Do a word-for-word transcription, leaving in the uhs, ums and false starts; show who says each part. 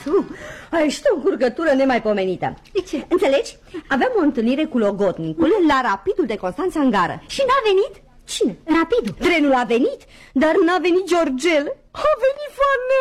Speaker 1: Tu, ești o încurcătură nemaipomenită.
Speaker 2: De ce?
Speaker 1: Înțelegi? Aveam o întâlnire cu logotnicul la Rapidul de Constanța în gară.
Speaker 2: Și n-a venit?
Speaker 1: Cine?
Speaker 2: Rapidul.
Speaker 1: Trenul a venit, dar n-a venit Georgel. A venit Fanel.